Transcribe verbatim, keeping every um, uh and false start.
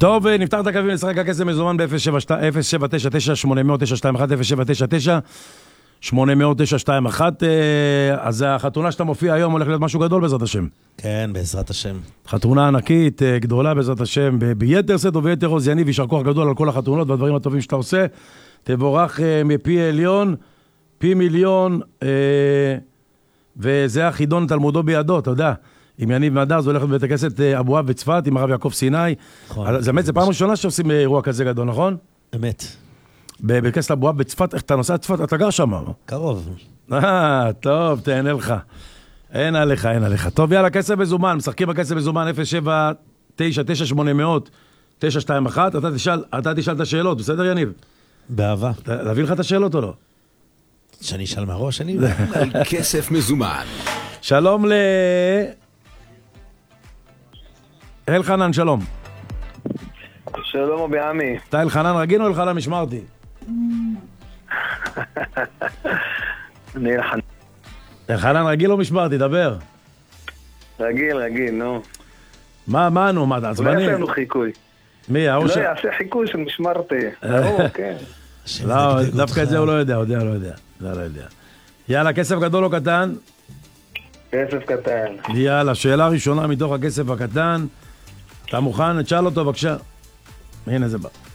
טוב, נפתח את הקווים לשחק הכסף מזומן ב-אפס שבע תשע תשע שמונה אפס אפס תשע שתיים אחת אפס שבע תשע תשע שמונה אפס אפס תשע שתיים אחת. אז החתונה שאתה מופיע היום הולך להיות משהו גדול בעזרת השם. כן, בעזרת השם. חתונה ענקית, גדולה בעזרת השם, ביתר שאת וביתר עוז. יניב, יישר כוח גדול על כל החתונות והדברים הטובים שאתה עושה. תבורך מפי עליון, פי מיליון, וזה החידון תלמודו בידו, אתה יודע. עם יניב מדר, זה הולך לבית הכנסת אבואב בצפת, עם הרב יעקב סיני. נכון. זה באמת, זה פעם ראשונה שעושים אירוע כזה גדול, נכון? אמת. בבית הכנסת אבואב בצפת, איך אתה נוסע לצפת? אתה גר שם. קרוב. אה, טוב, תהנה לך. אין עליך, אין עליך. טוב, יאללה, כסף מזומן, משחקים בכסף מזומן, אפס שבע תשע תשע שמונה אפס אפס תשע שתיים אחת. אתה תשאל, אתה תשאל את השאלות, בסדר יניב? באהבה. להביא לך את השאלות או לא? שאני אשאל מהראש, אני... כסף מזומן. שלום ל... אלחנן, שלום. שלום אבי עמי. אתה אלחנן רגיל או אלחנן משמרתי? אני אלחנן. אלחנן רגיל או משמרתי? דבר. רגיל, רגיל, נו. מה, מה נו? מה, אתה עצבני? לא יעשה לנו חיקוי. מי? לא יעשה חיקוי של משמרתי. ברור, כן. לא, דווקא את זה הוא לא יודע, הוא יודע, לא יודע. לא, לא יודע. יאללה, כסף גדול או קטן? כסף קטן. יאללה, שאלה ראשונה מתוך הכסף הקטן. אתה מוכן? תשאל אותו בבקשה. הנה זה בא.